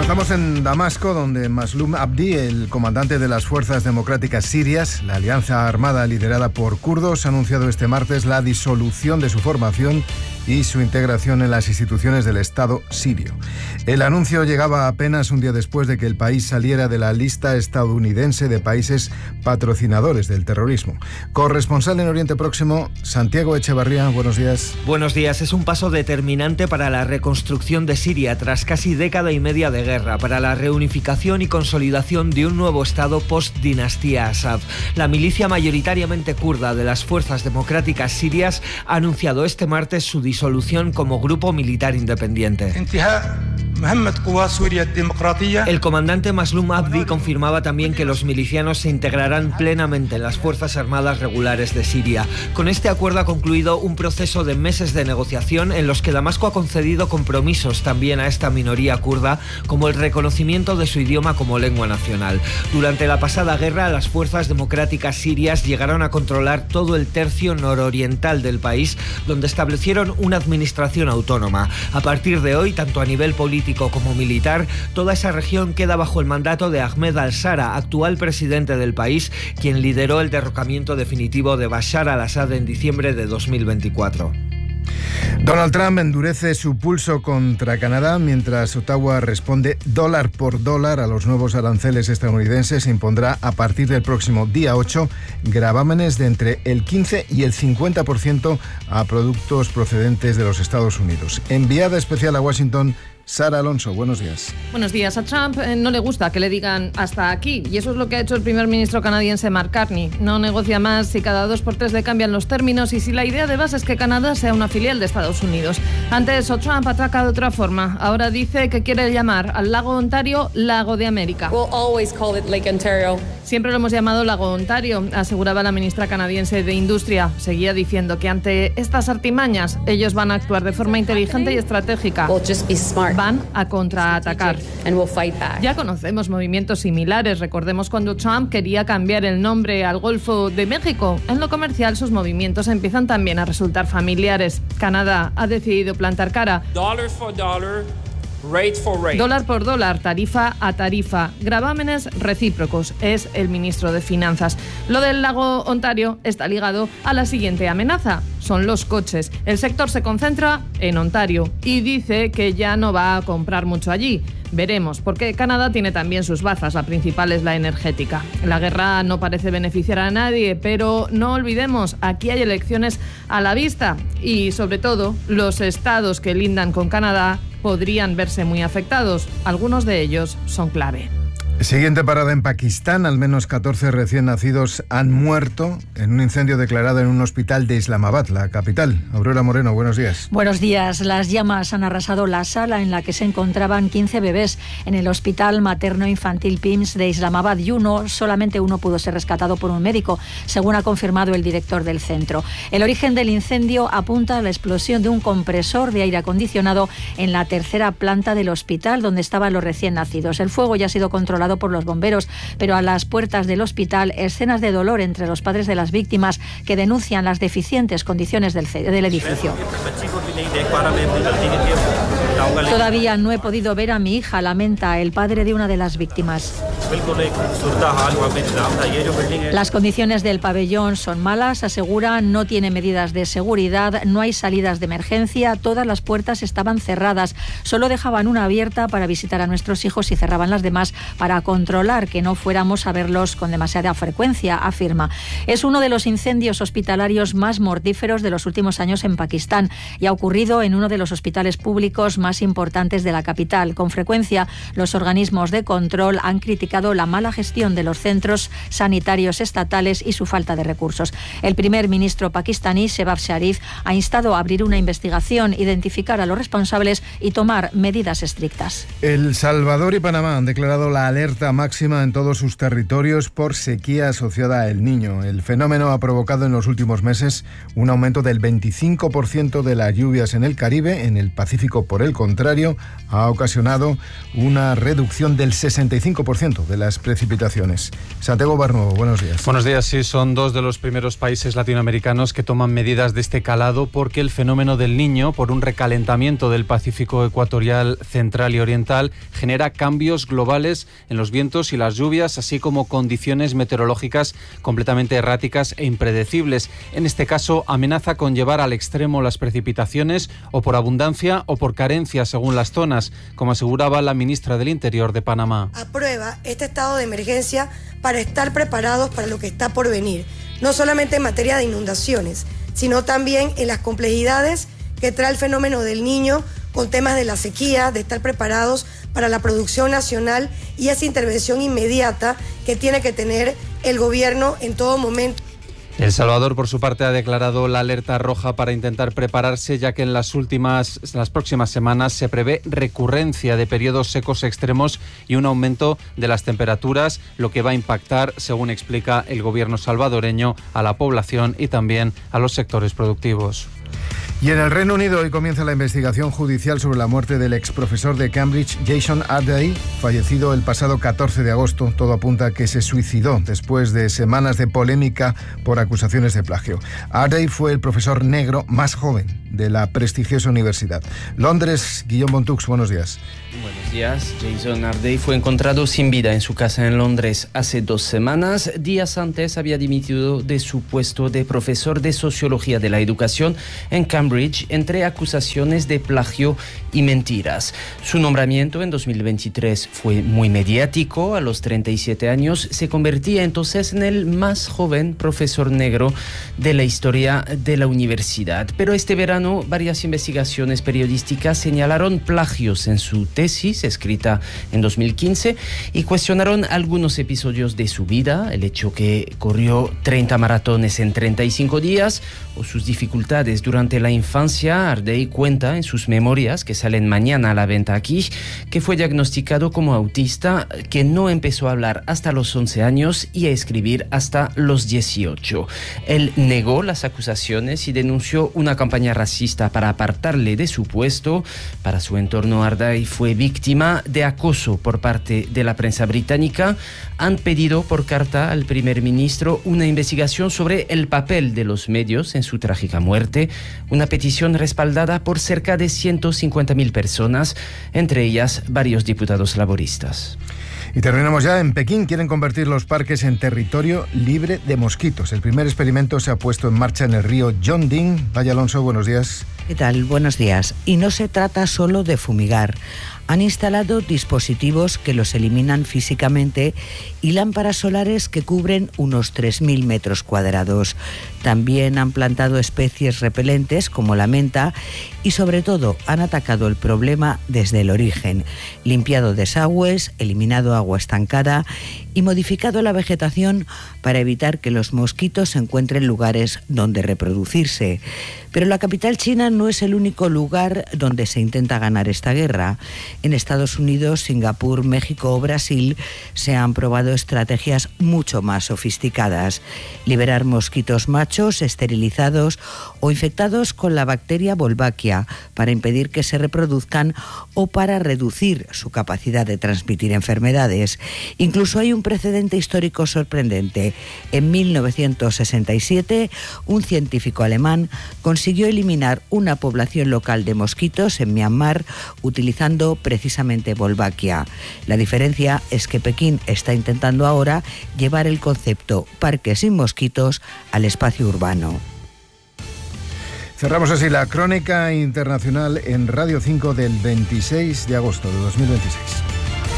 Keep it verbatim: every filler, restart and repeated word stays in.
Estamos en Damasco, donde Maslum Abdi, el comandante de las Fuerzas Democráticas Sirias, la alianza armada liderada por kurdos, ha anunciado este martes la disolución de su formación y su integración en las instituciones del Estado sirio. El anuncio llegaba apenas un día después de que el país saliera de la lista estadounidense de países patrocinadores del terrorismo. Corresponsal en Oriente Próximo, Santiago Echevarría, buenos días. Buenos días. Es un paso determinante para la reconstrucción de Siria tras casi década y media de guerra, para la reunificación y consolidación de un nuevo Estado post-dinastía Assad. La milicia mayoritariamente kurda de las Fuerzas Democráticas Sirias ha anunciado este martes su disolución como grupo militar independiente. El comandante Maslum Abdi confirmaba también que los milicianos se integrarán plenamente en las Fuerzas Armadas regulares de Siria. Con este acuerdo ha concluido un proceso de meses de negociación en los que Damasco ha concedido compromisos también a esta minoría kurda, como el reconocimiento de su idioma como lengua nacional. Durante la pasada guerra, las Fuerzas Democráticas Sirias llegaron a controlar todo el tercio nororiental del país, donde establecieron una administración autónoma. A partir de hoy, tanto a nivel político como militar, toda esa región queda bajo el mandato de Ahmed al-Shara, actual presidente del país, quien lideró el derrocamiento definitivo de Bashar al-Assad en diciembre de dos mil veinticuatro. Donald Trump endurece su pulso contra Canadá mientras Ottawa responde dólar por dólar a los nuevos aranceles estadounidenses. Se impondrá a partir del próximo día ocho gravámenes de entre el quince y el cincuenta por ciento a productos procedentes de los Estados Unidos. Enviada especial a Washington, Sara Alonso, buenos días. Buenos días. A Trump eh, no le gusta que le digan hasta aquí, y eso es lo que ha hecho el primer ministro canadiense Mark Carney. No negocia más si cada dos por tres le cambian los términos y si la idea de base es que Canadá sea una filial de Estados Unidos. Ante eso, Trump ataca de otra forma. Ahora dice que quiere llamar al lago Ontario Lago de América. We'll always call it Lake Ontario. Siempre lo hemos llamado Lago Ontario, aseguraba la ministra canadiense de Industria. Seguía diciendo que ante estas artimañas ellos van a actuar de forma inteligente y estratégica. We'll just be smart. Van a contraatacar. And we'll fight back. Ya conocemos movimientos similares. Recordemos cuando Trump quería cambiar el nombre al Golfo de México. En lo comercial, sus movimientos empiezan también a resultar familiares. Canadá ha decidido plantar cara. Dollar for dollar. Rate for rate. Dólar por dólar, tarifa a tarifa, gravámenes recíprocos, es el ministro de Finanzas. Lo del lago Ontario está ligado a la siguiente amenaza, son los coches. El sector se concentra en Ontario y dice que ya no va a comprar mucho allí. Veremos, porque Canadá tiene también sus bazas, la principal es la energética. La guerra no parece beneficiar a nadie, pero no olvidemos, aquí hay elecciones a la vista y, sobre todo, los estados que lindan con Canadá podrían verse muy afectados. Algunos de ellos son clave. Siguiente parada en Pakistán. Al menos catorce recién nacidos han muerto en un incendio declarado en un hospital de Islamabad, la capital. Aurora Moreno, buenos días. Buenos días. Las llamas han arrasado la sala en la que se encontraban quince bebés en el Hospital Materno Infantil P I M S de Islamabad y uno, solamente uno pudo ser rescatado por un médico, según ha confirmado el director del centro. El origen del incendio apunta a la explosión de un compresor de aire acondicionado en la tercera planta del hospital, donde estaban los recién nacidos. El fuego ya ha sido controlado por los bomberos, pero a las puertas del hospital, escenas de dolor entre los padres de las víctimas que denuncian las deficientes condiciones del, del edificio. Todavía no he podido ver a mi hija, lamenta el padre de una de las víctimas. Las condiciones del pabellón son malas, asegura, no tiene medidas de seguridad, no hay salidas de emergencia, todas las puertas estaban cerradas, solo dejaban una abierta para visitar a nuestros hijos y cerraban las demás para controlar que no fuéramos a verlos con demasiada frecuencia, afirma. Es uno de los incendios hospitalarios más mortíferos de los últimos años en Pakistán y ha ocurrido en uno de los hospitales públicos más importantes de la capital. Con frecuencia, los organismos de control han criticado la mala gestión de los centros sanitarios estatales y su falta de recursos. El primer ministro pakistaní, Shehbaz Sharif, ha instado a abrir una investigación, identificar a los responsables y tomar medidas estrictas. El Salvador y Panamá han declarado la alerta máxima en todos sus territorios por sequía asociada a El Niño. El fenómeno ha provocado en los últimos meses un aumento del veinticinco por ciento de las lluvias en el Caribe, en el Pacífico por el contrario. contrario, ha ocasionado una reducción del sesenta y cinco por ciento de las precipitaciones. Santiago Barnuevo, buenos días. Buenos días, sí, son dos de los primeros países latinoamericanos que toman medidas de este calado porque el fenómeno del Niño, por un recalentamiento del Pacífico ecuatorial, central y oriental, genera cambios globales en los vientos y las lluvias, así como condiciones meteorológicas completamente erráticas e impredecibles. En este caso, amenaza con llevar al extremo las precipitaciones o por abundancia o por carencia según las zonas, como aseguraba la ministra del Interior de Panamá. Aprueba este estado de emergencia para estar preparados para lo que está por venir, no solamente en materia de inundaciones, sino también en las complejidades que trae el fenómeno del Niño con temas de la sequía, de estar preparados para la producción nacional y esa intervención inmediata que tiene que tener el gobierno en todo momento. El Salvador, por su parte, ha declarado la alerta roja para intentar prepararse, ya que en las últimas, en las próximas semanas se prevé recurrencia de periodos secos extremos y un aumento de las temperaturas, lo que va a impactar, según explica el gobierno salvadoreño, a la población y también a los sectores productivos. Y en el Reino Unido hoy comienza la investigación judicial sobre la muerte del exprofesor de Cambridge, Jason Arday, fallecido el pasado catorce de agosto. Todo apunta a que se suicidó después de semanas de polémica por acusaciones de plagio. Arday fue el profesor negro más joven de la prestigiosa universidad. Londres, Guillaume Bontux, buenos días. Buenos días. Jason Arday fue encontrado sin vida en su casa en Londres hace dos semanas. Días antes había dimitido de su puesto de profesor de Sociología de la Educación en Cambridge entre acusaciones de plagio y mentiras. Su nombramiento en dos mil veintitrés fue muy mediático. A los treinta y siete años se convertía entonces en el más joven profesor negro de la historia de la universidad. Pero este verano varias investigaciones periodísticas señalaron plagios en su tesis escrita en dos mil quince y cuestionaron algunos episodios de su vida, el hecho que corrió treinta maratones en treinta y cinco días o sus dificultades durante la infancia. Arday cuenta en sus memorias, que salen mañana a la venta aquí, que fue diagnosticado como autista, que no empezó a hablar hasta los once años y a escribir hasta los dieciocho. Él negó las acusaciones y denunció una campaña racista para apartarle de su puesto. Para su entorno, Arday fue víctima de acoso por parte de la prensa británica. Han pedido por carta al primer ministro una investigación sobre el papel de los medios en su trágica muerte, una petición respaldada por cerca de ciento cincuenta mil personas, entre ellas varios diputados laboristas. Y terminamos ya. En Pekín quieren convertir los parques en territorio libre de mosquitos. El primer experimento se ha puesto en marcha en el río Yongding. Vaya Alonso, buenos días. ¿Qué tal? Buenos días. Y no se trata solo de fumigar. Han instalado dispositivos que los eliminan físicamente y lámparas solares que cubren unos tres mil metros cuadrados. También han plantado especies repelentes como la menta y sobre todo han atacado el problema desde el origen, limpiado desagües, eliminado agua estancada y modificado la vegetación para evitar que los mosquitos encuentren lugares donde reproducirse. Pero la capital china no es el único lugar donde se intenta ganar esta guerra. En Estados Unidos, Singapur, México o Brasil se han probado estrategias mucho más sofisticadas. Liberar mosquitos machos esterilizados o infectados con la bacteria Wolbachia para impedir que se reproduzcan o para reducir su capacidad de transmitir enfermedades. Incluso hay un precedente histórico sorprendente. En mil novecientos sesenta y siete, un científico alemán consiguió eliminar una población local de mosquitos en Myanmar utilizando precisamente Wolbachia. La diferencia es que Pekín está intentando ahora llevar el concepto parque sin mosquitos al espacio urbano. Cerramos así la crónica internacional en Radio cinco del veintiséis de agosto de dos mil veintiséis.